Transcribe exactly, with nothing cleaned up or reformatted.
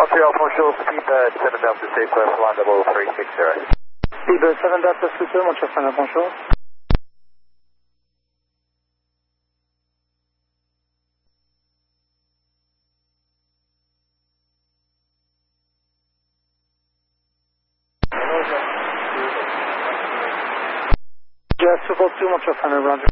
three Alpha Short, Speedbird seven Delta Super, flight level three six zero. Speedbird seven Delta Super, Montreal Standard, bonjour. Just support two, Montreal Standard, Roger.